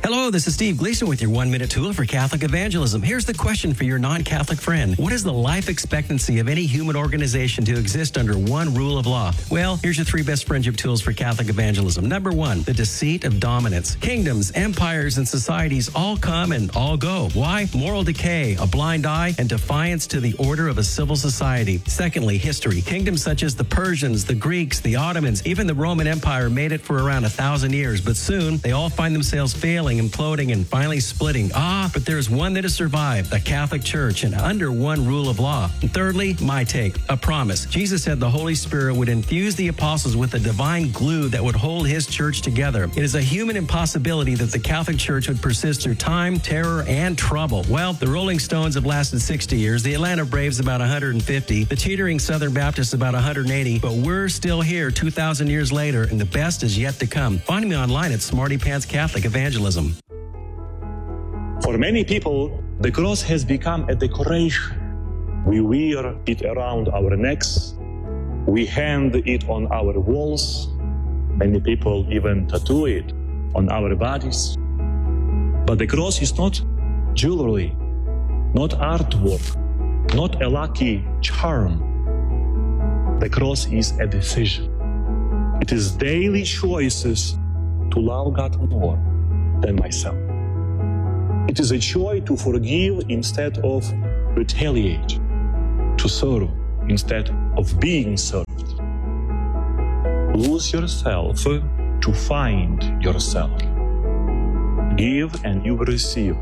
Hello, this is Steve Gleason with your 1-minute tool for Catholic evangelism. Here's the question for your non-Catholic friend. What is the life expectancy of any human organization to exist under one rule of law? Well, here's your 3 best friendship tools for Catholic evangelism. Number 1, the deceit of dominance. Kingdoms, empires, and societies all come and all go. Why? Moral decay, a blind eye, and defiance to the order of a civil society. Secondly, history. Kingdoms such as the Persians, the Greeks, the Ottomans, even the Roman Empire made it for around 1,000 years, but soon they all find themselves failing, imploding, and finally splitting. But there's one that has survived, the Catholic Church, and under one rule of law. And thirdly, my take, a promise. Jesus said the Holy Spirit would infuse the apostles with a divine glue that would hold his church together. It is a human impossibility that the Catholic Church would persist through time, terror, and trouble. Well, the Rolling Stones have lasted 60 years, the Atlanta Braves about 150, the teetering Southern Baptists about 180, but we're still here 2,000 years later, and the best is yet to come. Find me online at Smarty Pants Catholic Evangelism. For many people, the cross has become a decoration. We wear it around our necks. We hang it on our walls. Many people even tattoo it on our bodies. But the cross is not jewelry, not artwork, not a lucky charm. The cross is a decision. It is daily choices to love God more than myself. It is a choice to forgive instead of retaliate, to serve instead of being served. Lose yourself to find yourself. Give and you will receive.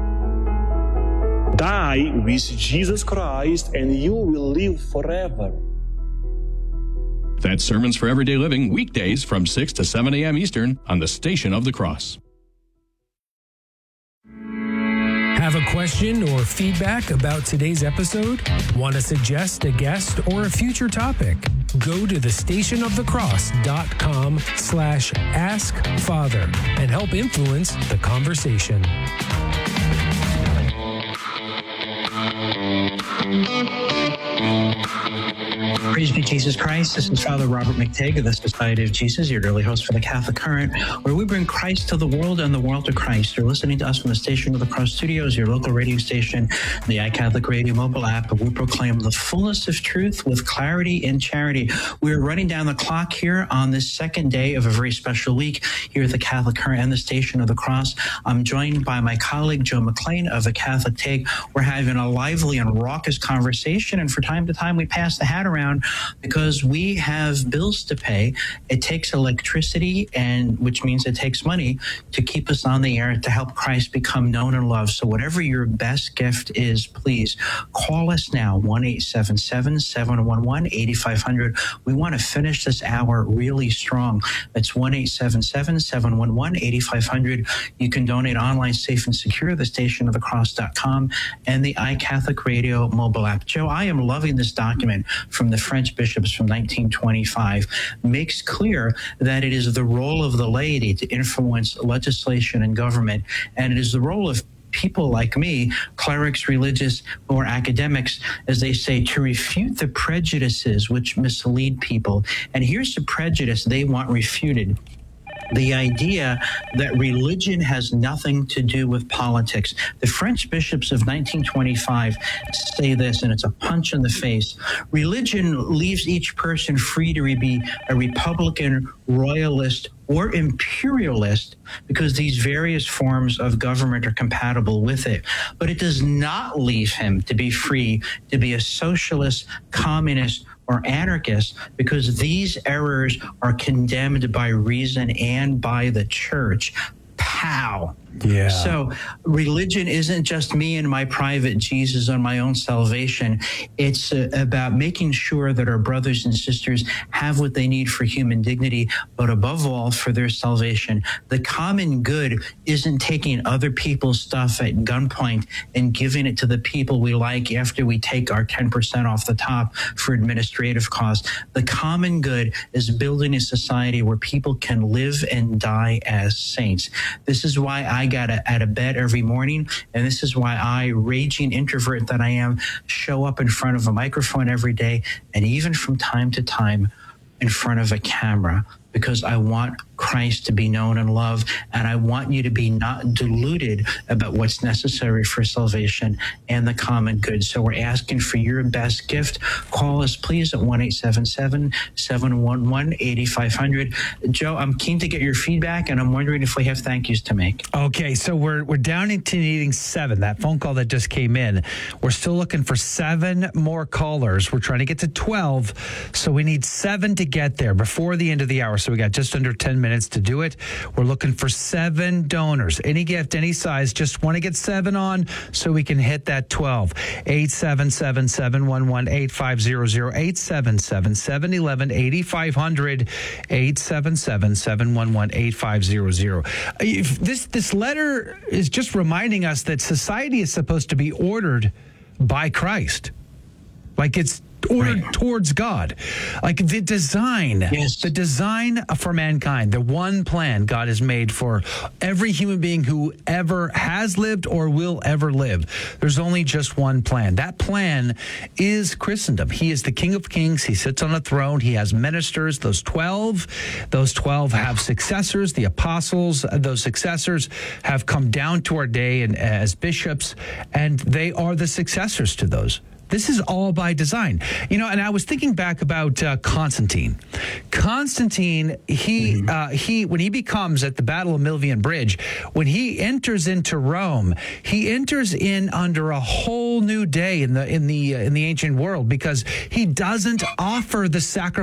Die with Jesus Christ and you will live forever. That's Sermons for Everyday Living, weekdays from 6 to 7 a.m. Eastern on the Station of the Cross. Have a question or feedback about today's episode? Want to suggest a guest or a future topic? Go to thestationofthecross.com/askfather and help influence the conversation. Praise be Jesus Christ. This is Father Robert McTague of the Society of Jesus, your daily host for the Catholic Current, where we bring Christ to the world and the world to Christ. You're listening to us from the Station of the Cross Studios, your local radio station, the iCatholic Radio mobile app, and we proclaim the fullness of truth with clarity and charity. We're running down the clock here on this second day of a very special week here at the Catholic Current and the Station of the Cross. I'm joined by my colleague, Joe McLean of the Catholic Take. We're having a lively and raucous conversation, and for time to time we pass the hat around because we have bills to pay. It takes electricity, and which means it takes money to keep us on the air to help Christ become known and loved. So whatever your best gift is, please call us now, 1-877-711-8500. We want to finish this hour really strong. That's 1-877-711-8500. You can donate online, safe and secure, thestationofthecross.com and the iCatholic Radio mobile app. Joe, I am loving this document from the French bishops from 1925. Makes clear that it is the role of the laity to influence legislation and government, and it is the role of people like me, clerics, religious, or academics, as they say, to refute the prejudices which mislead people. And here's the prejudice they want refuted: the idea that religion has nothing to do with politics. The French bishops of 1925 say this, and it's a punch in the face. Religion leaves each person free to be a Republican, royalist, or imperialist, because these various forms of government are compatible with it. But it does not leave him to be free to be a socialist, communist, or anarchist, because these errors are condemned by reason and by the church. Pow. Yeah. So religion isn't just me and my private Jesus on my own salvation. It's about making sure that our brothers and sisters have what they need for human dignity, but above all, for their salvation. The common good isn't taking other people's stuff at gunpoint and giving it to the people we like after we take our 10% off the top for administrative costs. The common good is building a society where people can live and die as saints. This is why I got out of bed every morning, and this is why I, raging introvert that I am, show up in front of a microphone every day, and even from time to time in front of a camera. because I want Christ to be known and loved, and I want you to be not deluded about what's necessary for salvation and the common good. So we're asking for your best gift. Call us, please, at 1-877-711-8500. Joe, I'm keen to get your feedback, and I'm wondering if we have thank yous to make. Okay, so we're down into needing 7. That phone call that just came in, we're still looking for 7 more callers. We're trying to get to 12, so we need 7 to get there before the end of the hour. So we got just under 10 minutes to do it. We're looking for 7 donors. Any gift, any size. Just want to get 7 on so we can hit that 12. 877-711-8500. 877-711-8500. 877-711-8500. This letter is just reminding us that society is supposed to be ordered by Christ. Like it's ordered towards God. Like the design for mankind, the one plan God has made for every human being who ever has lived or will ever live. There's only just one plan. That plan is Christendom. He is the King of Kings. He sits on a throne. He has ministers, those 12. Those 12 have successors, the apostles. Those successors have come down to our day and as bishops, and they are the successors to those. This is all by design. You know, and I was thinking back about Constantine. Constantine, he when he becomes at the Battle of Milvian Bridge, when he enters into Rome, he enters in under a whole new day in the ancient world, because he doesn't offer the sacrifice